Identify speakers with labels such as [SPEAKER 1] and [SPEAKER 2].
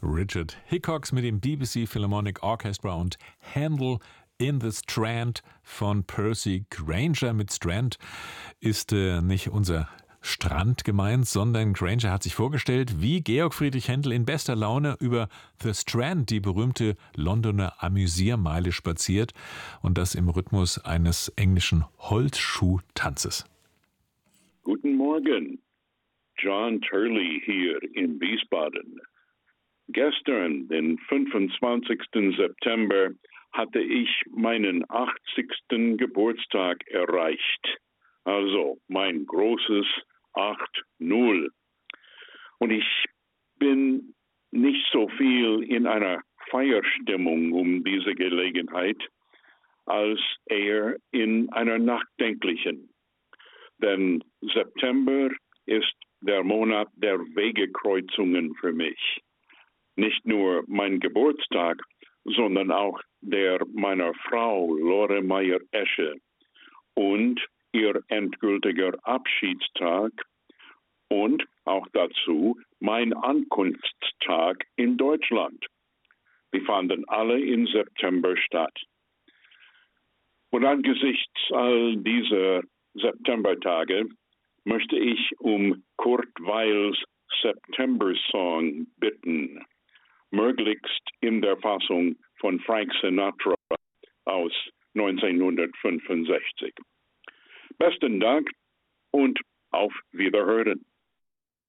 [SPEAKER 1] Richard Hickox mit dem BBC Philharmonic Orchestra und Handel in the Strand von Percy Grainger. Mit Strand ist nicht unser Strand gemeint, sondern Grainger hat sich vorgestellt, wie Georg Friedrich Händel in bester Laune über The Strand, die berühmte Londoner Amüsiermeile, spaziert, und das im Rhythmus eines englischen Holzschuhtanzes.
[SPEAKER 2] Guten Morgen, John Turley hier in Wiesbaden. Gestern, den 25. September, hatte ich meinen 80. Geburtstag erreicht. Also mein großes 8-0. Und ich bin nicht so viel in einer Feierstimmung um diese Gelegenheit, als eher in einer nachdenklichen. Denn September ist der Monat der Wegekreuzungen für mich. Nicht nur mein Geburtstag, sondern auch der meiner Frau Lore Meyer-Esche und ihr endgültiger Abschiedstag und auch dazu mein Ankunftstag in Deutschland. Die fanden alle im September statt. Und angesichts all dieser Septembertage möchte ich um Kurt Weils September-Song bitten, möglichst in der Fassung von Frank Sinatra aus 1965. Besten Dank und auf Wiederhören.